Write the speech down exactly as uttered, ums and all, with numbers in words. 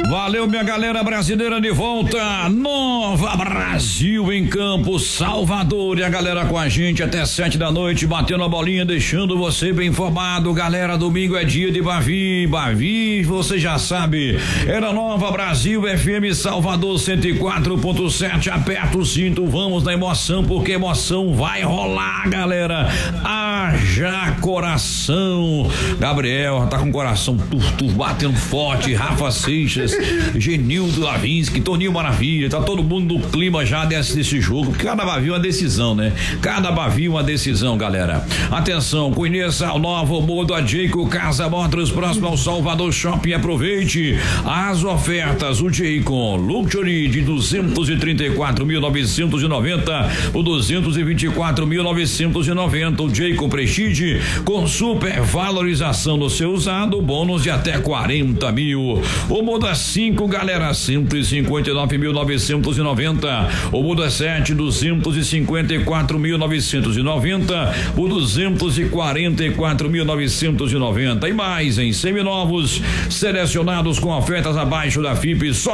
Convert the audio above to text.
Valeu, minha galera brasileira de volta. Nova Brasil em campo, Salvador. E a galera com a gente até sete da noite, batendo a bolinha, deixando você bem informado. Galera, domingo é dia de Bavi. Bavi, você já sabe. Era Nova Brasil F M Salvador cento e quatro ponto sete. Aperta o cinto, vamos na emoção, porque emoção vai rolar, galera. Haja coração. Gabriel tá com o coração tuf, tuf, batendo forte. Rafa Seixas, Genildo Lavinsky, Toninho Maravilha, tá todo mundo no clima já desse, desse jogo. Cada Bavi uma decisão, né? Cada Bavi uma decisão, galera. Atenção, conheça o novo modo a Jayco Casa Motors, próximo ao Salvador Shopping. Aproveite as ofertas. O Jayco Luxury de duzentos e trinta e quatro mil novecentos e noventa, o duzentos e vinte e quatro mil novecentos e noventa. O Jayco Prestige com super valorização no seu usado, bônus de até quarenta mil. O Muda cinco, galera, cento e cinquenta e nove mil novecentos e noventa. O Muda sete, duzentos e cinquenta e quatro mil novecentos e noventa. O duzentos e quarenta e quatro mil novecentos e noventa. E mais em seminovos, selecionados com ofertas abaixo da F I P, só